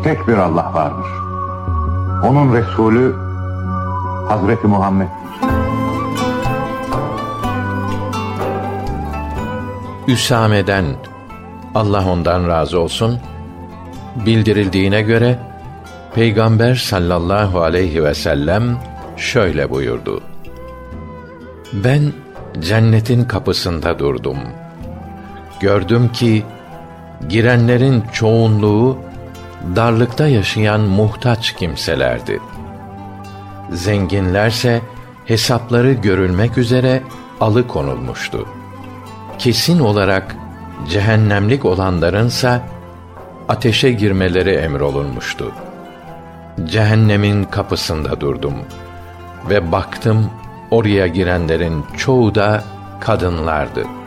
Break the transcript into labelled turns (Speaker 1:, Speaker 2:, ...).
Speaker 1: tek bir Allah vardır. Onun Resulü Hazreti Muhammed.
Speaker 2: Üsame'den, Allah ondan razı olsun, bildirildiğine göre Peygamber sallallahu aleyhi ve sellem şöyle buyurdu: Ben cennetin kapısında durdum. Gördüm ki girenlerin çoğunluğu darlıkta yaşayan muhtaç kimselerdi. Zenginlerse hesapları görülmek üzere alıkonulmuştu. Kesin olarak cehennemlik olanlarınsa ateşe girmeleri emrolunmuştu. Cehennemin kapısında durdum ve baktım, oraya girenlerin çoğu da kadınlardı.